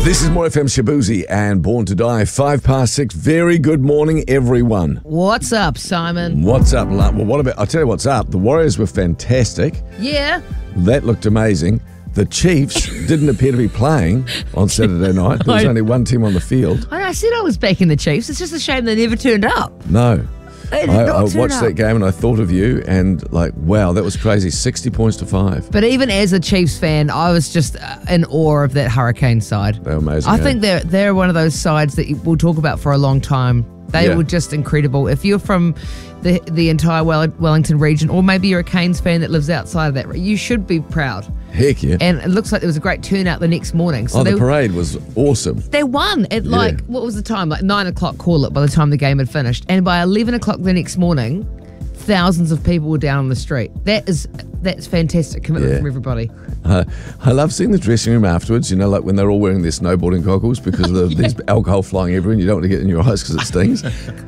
This is More FM Shabuzi and Born to Die, 6:05. Very good morning, everyone. What's up, Simon? What's up? Well, I'll tell you what's up. The Warriors were fantastic. Yeah. That looked amazing. The Chiefs didn't appear to be playing on Saturday night. There was only one team on the field. I said I was backing the Chiefs. It's just a shame they never turned up. No. They did I not turn watched up. that game and I thought of you and wow, that was crazy. 60 points to 5. But even as a Chiefs fan, I was just in awe of that Hurricane side. They were amazing. I think they're one of those sides that we'll talk about for a long time. They were just incredible. If you're from the entire Wellington region, or maybe you're a Canes fan that lives outside of that, you should be proud. Heck yeah. And it looks like there was a great turnout the next morning. So the parade was awesome. They won at what was the time? Like 9 o'clock call it by the time the game had finished. And by 11 o'clock the next morning, thousands of people were down on the street. That's fantastic commitment from everybody. I love seeing the dressing room afterwards, like when they're all wearing their snowboarding goggles because there's alcohol flying everywhere and you don't want to get in your eyes because it stings.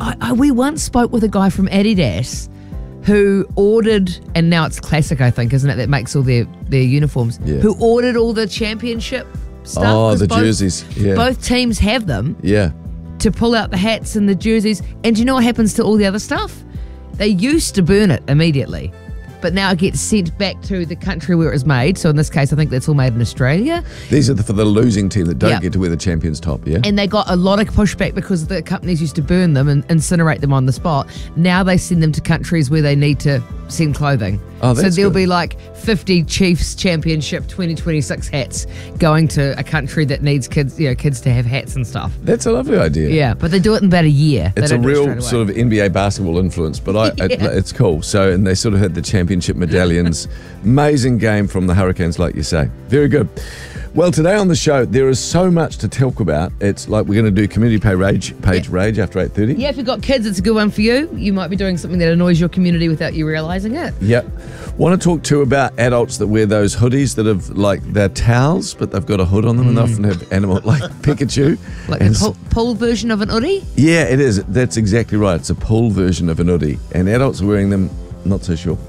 We once spoke with a guy from Adidas who ordered, and now it's Classic, I think, isn't it, that makes all their uniforms, who ordered all the championship stuff. Oh, the jerseys. Yeah. Both teams have them. Yeah. To pull out the hats and the jerseys. And do you know what happens to all the other stuff? They used to burn it immediately, but now it gets sent back to the country where it was made. So in this case, I think that's all made in Australia. These are for the losing team that don't get to wear the champion's top, yeah? And they got a lot of pushback because the companies used to burn them and incinerate them on the spot. Now they send them to countries where they need to send clothing. Oh, that's so there'll good. be like 50 Chiefs Championship 2026 hats going to a country that needs kids to have hats and stuff. That's a lovely idea. Yeah, but they do it in about a year. It's a real sort of NBA basketball influence, but it's cool. So, and they sort of had the championship medallions. Amazing game from the Hurricanes, like you say. Very good. Well, today on the show, there is so much to talk about. It's like we're going to do community page rage after 8:30. Yeah, if you've got kids, it's a good one for you. You might be doing something that annoys your community without you realising it. Yep. Want to talk too about adults that wear those hoodies that have they're towels, but they've got a hood on them and they often have animal like Pikachu. Like the pull version of an hoodie? Yeah, it is. That's exactly right. It's a pull version of an hoodie. And adults are wearing them, not so sure.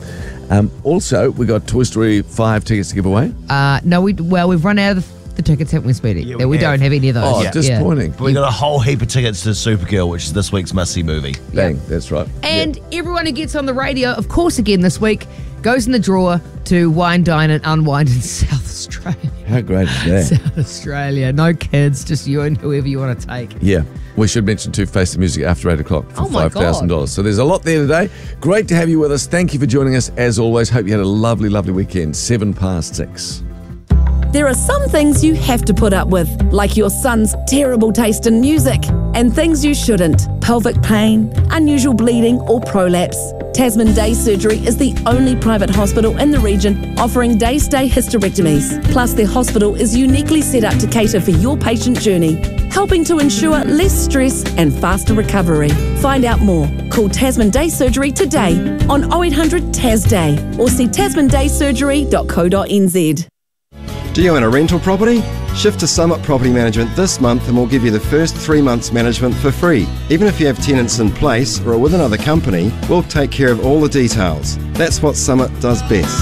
Also, we got Toy Story 5 tickets to give away. No, we've run out of the tickets, haven't we, Speedy? Yeah, we don't have any of those. Oh, disappointing. But we got a whole heap of tickets to Supergirl, which is this week's must-see movie. Bang, that's right. And everyone who gets on the radio, of course, again this week, goes in the drawer to wine, dine and unwind in South Australia. How great is that? South Australia. No kids, just you and whoever you want to take. Yeah. We should mention too, Face the Music after 8 o'clock for $5,000. So there's a lot there today. Great to have you with us. Thank you for joining us as always. Hope you had a lovely, lovely weekend. 6:07. There are some things you have to put up with, like your son's terrible taste in music, and things you shouldn't. Pelvic pain, unusual bleeding, or prolapse. Tasman Day Surgery is the only private hospital in the region offering day-stay hysterectomies. Plus, their hospital is uniquely set up to cater for your patient journey, helping to ensure less stress and faster recovery. Find out more. Call Tasman Day Surgery today on 0800 TAS-DAY or see tasmandaysurgery.co.nz. Do you own a rental property? Shift to Summit Property Management this month and we'll give you the first 3 months management for free. Even if you have tenants in place or are with another company, we'll take care of all the details. That's what Summit does best.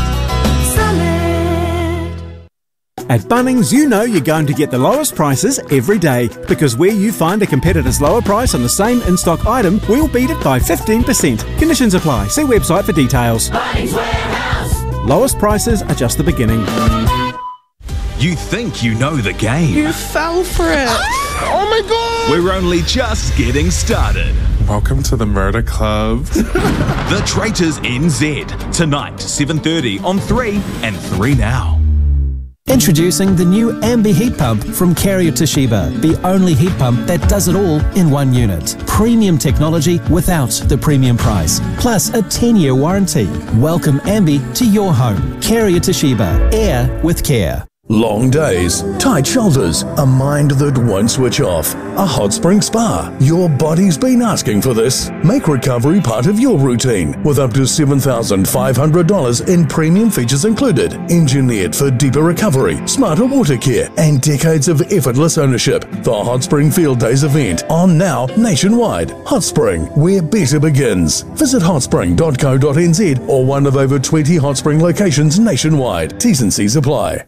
At Bunnings, you know you're going to get the lowest prices every day, because where you find a competitor's lower price on the same in-stock item, we'll beat it by 15%. Conditions apply. See website for details. Bunnings Warehouse. Lowest prices are just the beginning. You think you know the game. You fell for it. Oh my God. We're only just getting started. Welcome to the Murder Club. The Traitors NZ. Tonight, 7:30 on 3 and 3 Now. Introducing the new Ambi heat pump from Carrier Toshiba, the only heat pump that does it all in one unit. Premium technology without the premium price, plus a 10-year warranty. Welcome Ambi to your home. Carrier Toshiba, air with care. Long days, tight shoulders, a mind that won't switch off, a hot spring spa. Your body's been asking for this. Make recovery part of your routine with up to $7,500 in premium features included. Engineered for deeper recovery, smarter water care, and decades of effortless ownership. The Hot Spring Field Days event on now nationwide. Hot Spring, where better begins. Visit hotspring.co.nz or one of over 20 Hot Spring locations nationwide. T's and C's apply.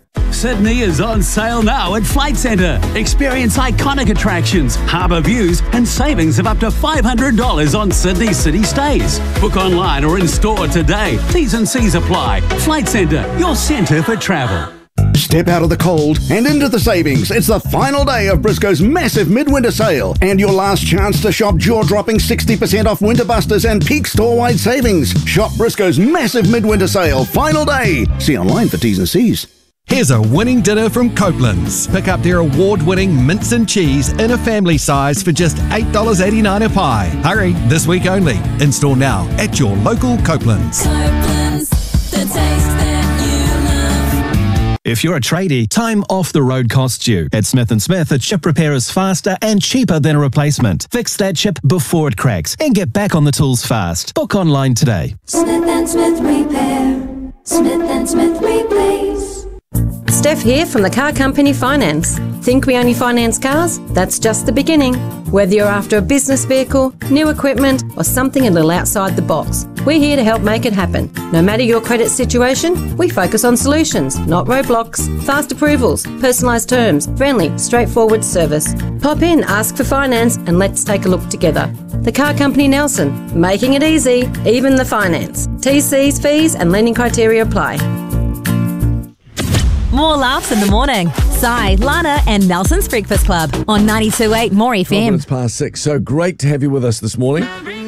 Sydney is on sale now at Flight Centre. Experience iconic attractions, harbour views, and savings of up to $500 on Sydney city stays. Book online or in store today. T's and C's apply. Flight Centre, your centre for travel. Step out of the cold and into the savings. It's the final day of Briscoe's massive midwinter sale and your last chance to shop jaw-dropping 60% off Winter Busters and peak store-wide savings. Shop Briscoe's massive midwinter sale, final day. See online for T's and C's. Here's a winning dinner from Copeland's. Pick up their award-winning mince and cheese in a family size for just $8.89 a pie. Hurry, this week only. In store now at your local Copeland's. Copeland's, the taste that you love. If you're a tradie, time off the road costs you. At Smith & Smith, a chip repair is faster and cheaper than a replacement. Fix that chip before it cracks and get back on the tools fast. Book online today. Smith & Smith Repair. Smith & Smith Replace. Steph here from the Car Company Finance. Think we only finance cars? That's just the beginning. Whether you're after a business vehicle, new equipment, or something a little outside the box, we're here to help make it happen. No matter your credit situation, we focus on solutions, not roadblocks. Fast approvals, personalised terms, friendly, straightforward service. Pop in, ask for finance, and let's take a look together. The Car Company Nelson, making it easy, even the finance. TCs, fees, and lending criteria apply. More laughs in the morning. Sai, Lana and Nelson's Breakfast Club on 92.8 More 12 FM. minutes past 6. So great to have you with us this morning.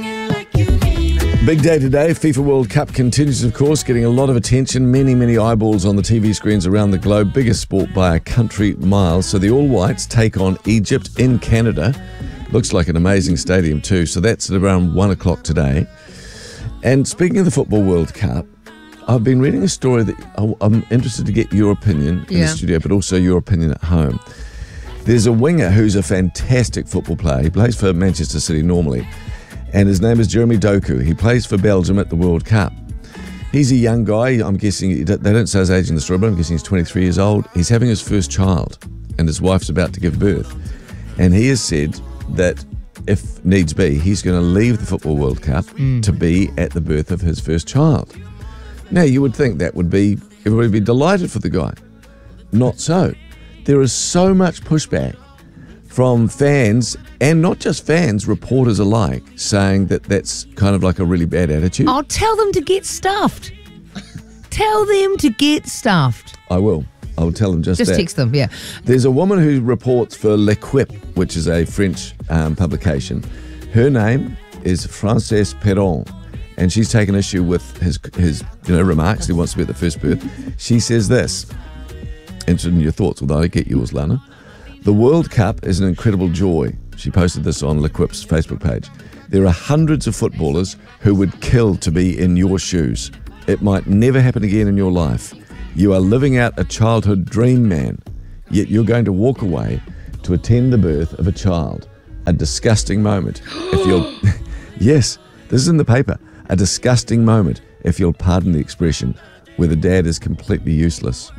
Big day today. FIFA World Cup continues, of course, getting a lot of attention. Many eyeballs on the TV screens around the globe. Biggest sport by a country mile. So the All Whites take on Egypt in Canada. Looks like an amazing stadium too. So that's at around 1 o'clock today. And speaking of the Football World Cup, I've been reading a story that I'm interested to get your opinion in the studio, but also your opinion at home. There's a winger who's a fantastic football player. He plays for Manchester City normally, and his name is Jeremy Doku. He plays for Belgium at the World Cup. He's a young guy. I'm guessing, they don't say his age in the story, but I'm guessing he's 23 years old. He's having his first child, and his wife's about to give birth. And he has said that if needs be, he's going to leave the Football World Cup to be at the birth of his first child. Now, you would think that would be, everybody would be delighted for the guy. Not so. There is so much pushback from fans, and not just fans, reporters alike, saying that that's kind of like a really bad attitude. I'll tell them to get stuffed. Tell them to get stuffed. I will. I'll tell them just that. Just text them, yeah. There's a woman who reports for L'Equipe, which is a French publication. Her name is Frances Perron. And she's taken issue with his remarks. He wants to be at the first birth. She says this. Interested in your thoughts, although I get yours, Lana. The World Cup is an incredible joy. She posted this on L'Equipe's Facebook page. There are hundreds of footballers who would kill to be in your shoes. It might never happen again in your life. You are living out a childhood dream, man. Yet you're going to walk away to attend the birth of a child. A disgusting moment. If you'll, yes, this is in the paper. A disgusting moment, if you'll pardon the expression, where the dad is completely useless.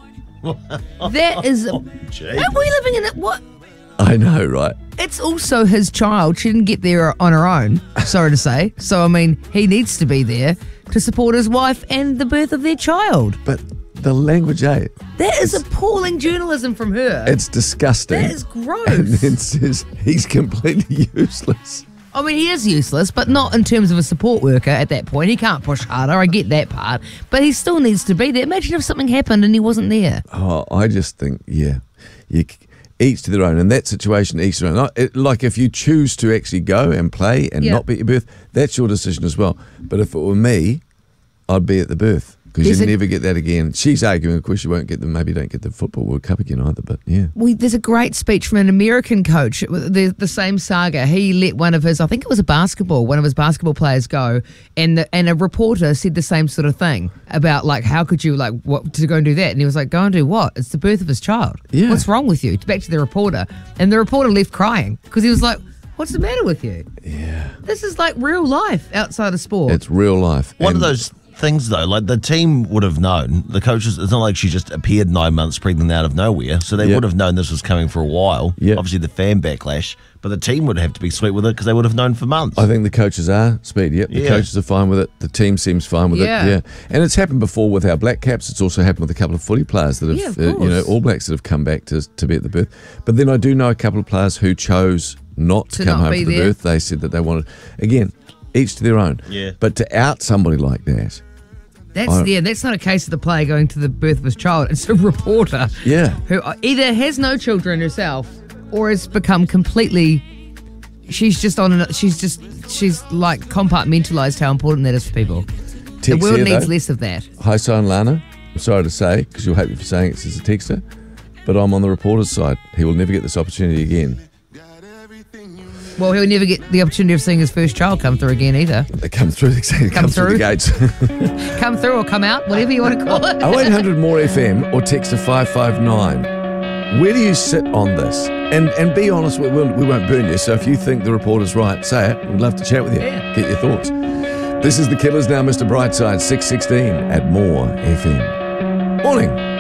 That is... Are we living in it? What? I know, right? It's also his child. She didn't get there on her own, sorry to say. So, I mean, he needs to be there to support his wife and the birth of their child. But the language, That is appalling journalism from her. It's disgusting. That is gross. And then says he's completely useless. I mean, he is useless, but not in terms of a support worker at that point. He can't push harder. I get that part. But he still needs to be there. Imagine if something happened and he wasn't there. Oh, I just think, each to their own. In that situation, each to their own. Like if you choose to actually go and play and not be at your birth, that's your decision as well. But if it were me, I'd be at the birth. Because you never get that again. She's arguing, of course, you won't get them. Maybe you don't get the Football World Cup again either. But yeah, there's a great speech from an American coach. The same saga. He let one of his basketball players go, and a reporter said the same sort of thing about like, how could you what to go and do that? And he was like, go and do what? It's the birth of his child. Yeah. What's wrong with you? Back to the reporter, and the reporter left crying because he was like, what's the matter with you? Yeah, this is like real life outside of sport. It's real life. One of those things, though. Like, the team would have known. The coaches, it's not like she just appeared 9 months pregnant out of nowhere. So they would have known this was coming for a while. Yep. Obviously, the fan backlash. But the team would have to be sweet with it because they would have known for months. I think the coaches are, Speed. Yep, the coaches are fine with it. The team seems fine with it. Yeah. And it's happened before with our Black Caps. It's also happened with a couple of footy players that have, All Blacks that have come back to be at the birth. But then I do know a couple of players who chose not to come home for the birth. They said that they wanted, again, each to their own. Yeah. But to out somebody like that. That's not a case of the player going to the birth of his child. It's a reporter who either has no children herself or has become completely... She's like compartmentalised how important that is for people. The world needs less of that. Hi, Si and Lana. I'm sorry to say, because you'll hate me for saying it as a texter, but I'm on the reporter's side. He will never get this opportunity again. Well, he'll never get the opportunity of seeing his first child come through again either. They come through, come through the gates. Come through or come out, whatever you want to call it. 0800 more FM or text to 559. Where do you sit on this? And be honest, we won't burn you. So if you think the reporter's right, say it. We'd love to chat with you. Get your thoughts. This is The Killers now, Mr. Brightside, 6:16 at More FM. Morning.